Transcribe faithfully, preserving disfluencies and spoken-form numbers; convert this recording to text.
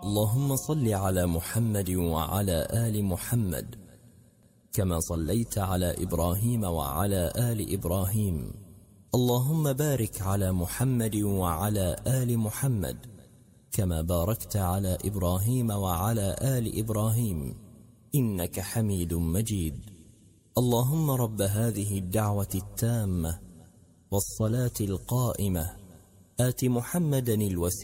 اللهم صل على محمد وعلى آل محمد كما صليت على إبراهيم وعلى آل إبراهيم. اللهم بارك على محمد وعلى آل محمد كما باركت على إبراهيم وعلى آل إبراهيم إنك حميد مجيد. اللهم رب هذه الدعوة التامة والصلاة القائمة آت محمدا الوسيلة